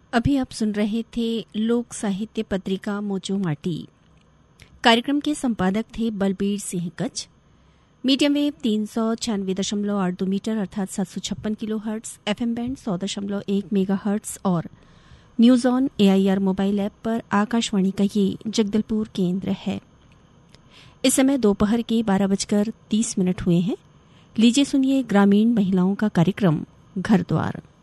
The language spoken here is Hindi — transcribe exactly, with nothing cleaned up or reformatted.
अभी आप सुन रहे थे लोक साहित्य पत्रिका मोचो माटी। कार्यक्रम के संपादक थे बलबीर सिंह कच्छ। मीडियम वेव तीन सौ छियानवे दशमलव आठ दो मीटर अर्थात सात सौ छप्पन किलो हर्ट्स, एफएम बैंड सौ दशमलव एक मेगा हर्ट्स और news on AIR mobile app पर आकाशवाणी का ये जगदलपुर केंद्र है। इस समय दोपहर के बारह बजकर तीस मिनट हुए हैं। लीजिए सुनिए ग्रामीण महिलाओं का कार्यक्रम घर द्वार।